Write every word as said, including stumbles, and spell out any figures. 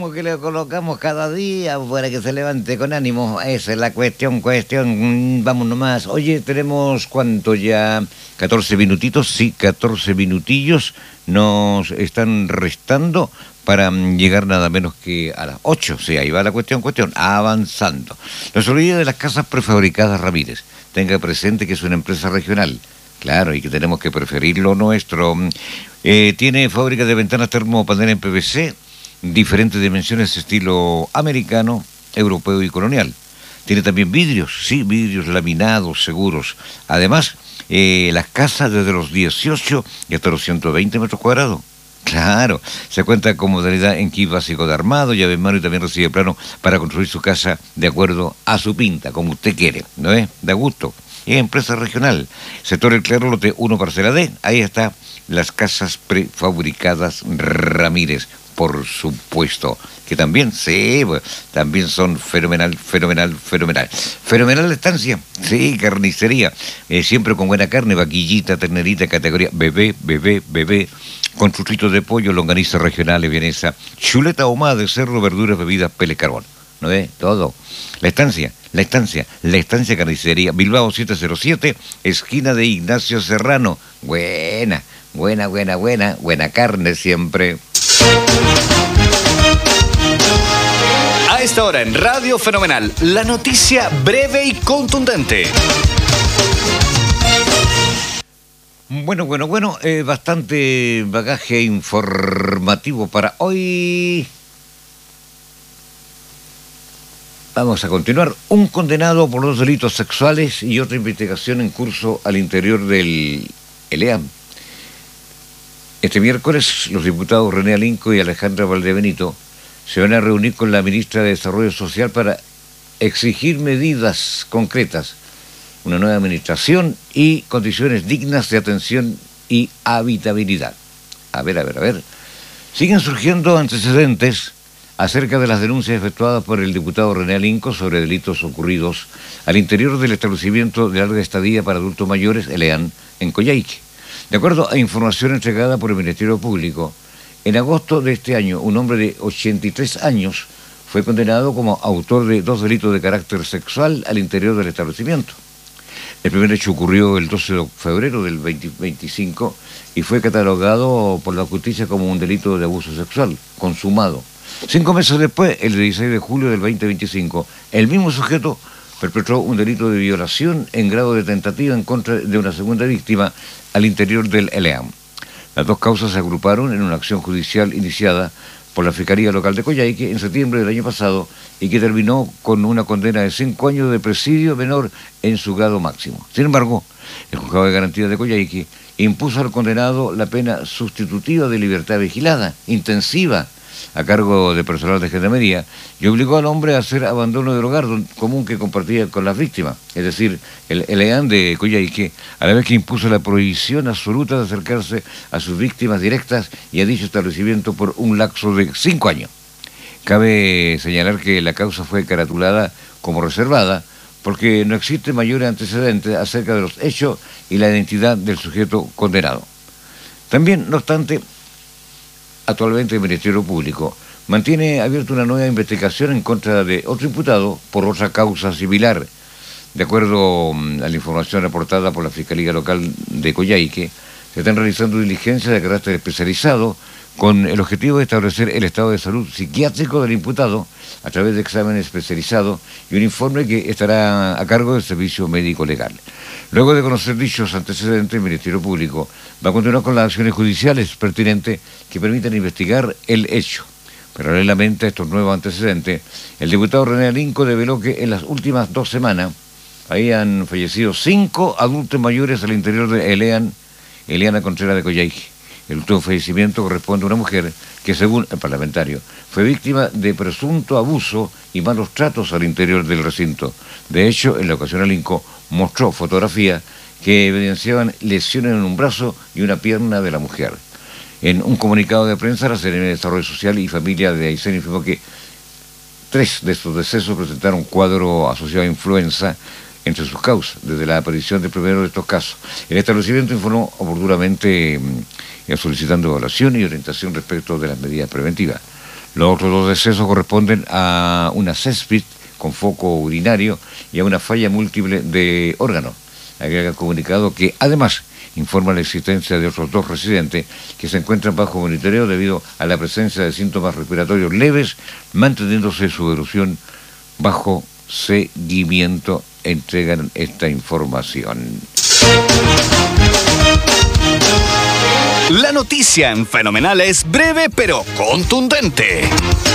como que le colocamos cada día para que se levante con ánimo. Esa es la cuestión, cuestión. Vamos nomás. Oye, tenemos, ¿cuánto ya? catorce minutitos, sí, catorce minutillos nos están restando para llegar nada menos que a las ocho. Sí, ahí va la cuestión, cuestión, avanzando. No se olvide de las casas prefabricadas Ramírez. Tenga presente que es una empresa regional. Claro, y que tenemos que preferir lo nuestro. Eh, tiene fábrica de ventanas termopanel en P V C, diferentes dimensiones estilo americano, europeo y colonial. Tiene también vidrios, sí, vidrios laminados, seguros. Además, eh, las casas desde los dieciocho y hasta los ciento veinte metros cuadrados. Claro, se cuenta con modalidad en kit básico de armado, llave en mano y también recibe plano para construir su casa de acuerdo a su pinta, como usted quiere, ¿no es? Da gusto. Es empresa regional. Sector El Claro, lote uno, parcela D. Ahí está las casas prefabricadas Ramírez, por supuesto. Que también, sí, también son fenomenal, fenomenal, fenomenal. Fenomenal la estancia, sí, carnicería. Eh, siempre con buena carne, vaquillita, ternerita, categoría bebé, bebé, bebé. Con chuchitos de pollo, longaniza regionales, vienesa, chuleta ahumada de cerdo, verduras, bebidas, pele, carbón. ¿No ve? Todo. La estancia, la estancia, la estancia carnicería, Bilbao siete cero siete, esquina de Ignacio Serrano. Buena, buena, buena, buena, buena carne siempre. A esta hora en Radio Fenomenal, la noticia breve y contundente. Bueno, bueno, bueno, eh, bastante bagaje informativo para hoy. Vamos a continuar. Un condenado por dos delitos sexuales y otra investigación en curso al interior del L E A M. Este miércoles, los diputados René Alinco y Alejandra Valdebenito se van a reunir con la ministra de Desarrollo Social para exigir medidas concretas, una nueva administración y condiciones dignas de atención y habitabilidad. A ver, a ver, a ver. Siguen surgiendo antecedentes acerca de las denuncias efectuadas por el diputado René Alinco sobre delitos ocurridos al interior del establecimiento de larga estadía para adultos mayores, L E A M, en Coyhaique. De acuerdo a información entregada por el Ministerio Público, en agosto de este año, un hombre de ochenta y tres años fue condenado como autor de dos delitos de carácter sexual al interior del establecimiento. El primer hecho ocurrió el doce de febrero del dos mil veinticinco y fue catalogado por la justicia como un delito de abuso sexual consumado. Cinco meses después, el dieciséis de julio del dos mil veinticinco, el mismo sujeto perpetró un delito de violación en grado de tentativa en contra de una segunda víctima al interior del L E A M. Las dos causas se agruparon en una acción judicial iniciada por la Fiscalía Local de Coyhaique en septiembre del año pasado y que terminó con una condena de cinco años de presidio menor en su grado máximo. Sin embargo, el Juzgado de Garantía de Coyhaique impuso al condenado la pena sustitutiva de libertad vigilada, intensiva, a cargo de personal de Gendarmería, y obligó al hombre a hacer abandono del hogar común que compartía con las víctimas, es decir, el L E A M de Coyhaique, a la vez que impuso la prohibición absoluta de acercarse a sus víctimas directas y a dicho establecimiento por un lapso de cinco años. Cabe señalar que la causa fue caratulada como reservada porque no existe mayores antecedentes acerca de los hechos y la identidad del sujeto condenado. También, no obstante, actualmente el Ministerio Público mantiene abierta una nueva investigación en contra de otro imputado por otra causa similar. De acuerdo a la información aportada por la Fiscalía Local de Coyhaique, se están realizando diligencias de carácter especializado con el objetivo de establecer el estado de salud psiquiátrico del imputado a través de exámenes especializados y un informe que estará a cargo del Servicio Médico Legal. Luego de conocer dichos antecedentes, el Ministerio Público va a continuar con las acciones judiciales pertinentes que permitan investigar el hecho. Paralelamente a estos nuevos antecedentes, el diputado René Alinco develó que en las últimas dos semanas habían fallecido cinco adultos mayores al interior de L E A M, Eliana Contreras de Coyhaique. El último fallecimiento corresponde a una mujer que, según el parlamentario, fue víctima de presunto abuso y malos tratos al interior del recinto. De hecho, en la ocasión Alinco mostró fotografías que evidenciaban lesiones en un brazo y una pierna de la mujer. En un comunicado de prensa, la Secretaría de Desarrollo Social y Familia de Aysén informó que tres de estos decesos presentaron cuadro asociado a influenza entre sus causas, desde la aparición del primero de estos casos. El establecimiento informó oportunamente eh, solicitando evaluación y orientación respecto de las medidas preventivas. Los otros dos decesos corresponden a una céspit con foco urinario y a una falla múltiple de órganos. Agrega el comunicado que además informa la existencia de otros dos residentes que se encuentran bajo monitoreo debido a la presencia de síntomas respiratorios leves, manteniéndose su evolución bajo seguimiento. Entregan esta información. La noticia en Fenomenal es breve pero contundente.